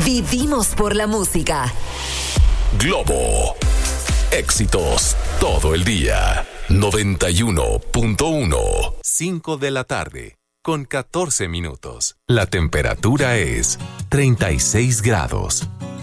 Vivimos por la música. Globo. Éxitos todo el día. 91.1. 5 de la tarde, con 14 minutos. La temperatura es 36 grados.